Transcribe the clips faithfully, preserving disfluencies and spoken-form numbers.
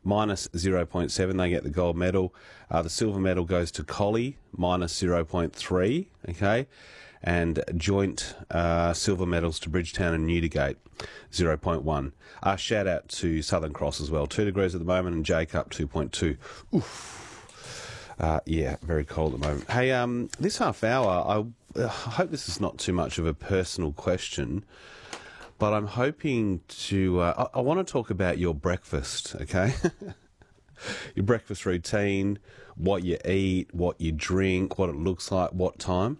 minus zero point seven. They get the gold medal. Uh, the silver medal goes to Collie, minus zero point three, okay? And joint uh, silver medals to Bridgetown and Newdigate, zero point one. Uh, shout out to Southern Cross as well, two degrees at the moment, and J Cup, two point two. Oof. Uh, yeah, very cold at the moment. Hey, um, this half hour, I, uh, I hope this is not too much of a personal question, but I'm hoping to, uh, I, I want to talk about your breakfast, okay? Your breakfast routine, what you eat, what you drink, what it looks like, what time.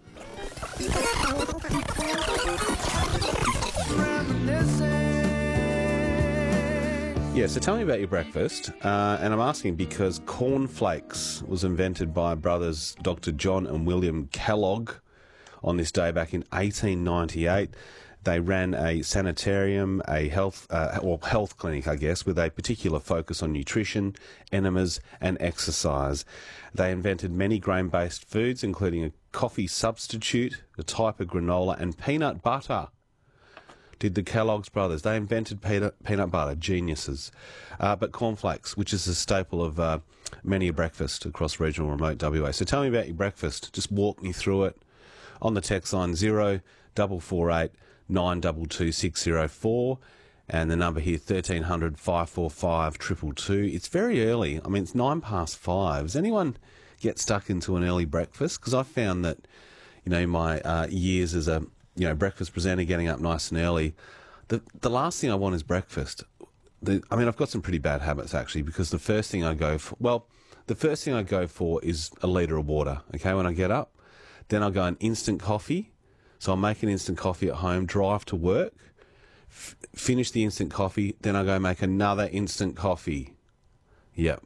Yeah, so tell me about your breakfast. Uh, and I'm asking because cornflakes was invented by brothers Doctor John and William Kellogg on this day back in eighteen ninety-eight. They ran a sanitarium, a health, uh, or health clinic, I guess, with a particular focus on nutrition, enemas, and exercise. They invented many grain-based foods, including a coffee substitute, a type of granola, and peanut butter. Did the Kellogg's brothers. They invented peanut, peanut butter, geniuses. Uh, but cornflakes, which is a staple of uh, many a breakfast across regional remote W A. So tell me about your breakfast. Just walk me through it. On the text line, zero double four eight nine two two six zero four, and the number here thirteen hundred five four five triple two. It's very early. I mean, it's nine past five. Does anyone get stuck into an early breakfast? Because I found that, you know, my uh, years as a you know breakfast presenter, getting up nice and early, the the last thing I want is breakfast. The, I mean, I've got some pretty bad habits actually, because the first thing I go for, well, the first thing I go for is a litre of water. Okay, when I get up, then I'll go an instant coffee. So I'll make an instant coffee at home, drive to work, f- finish the instant coffee, then I'll go make another instant coffee. Yep.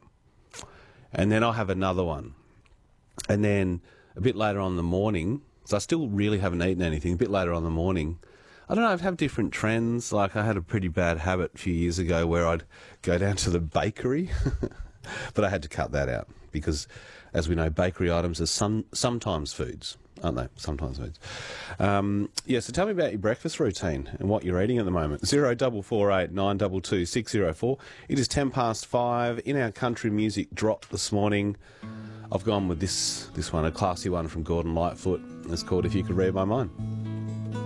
And then I'll have another one. And then a bit later on in the morning, so I still really haven't eaten anything, a bit later on in the morning, I don't know, I'd have different trends. Like I had a pretty bad habit a few years ago where I'd go down to the bakery, but I had to cut that out because, as we know, bakery items are some, sometimes foods. Aren't they? Sometimes foods. Um, yeah, so tell me about your breakfast routine and what you're eating at the moment. Zero double four eight nine two two six zero four. It is ten past five. In our country music drop this morning, I've gone with this this one, a classy one from Gordon Lightfoot. It's called If You Could Read My Mind.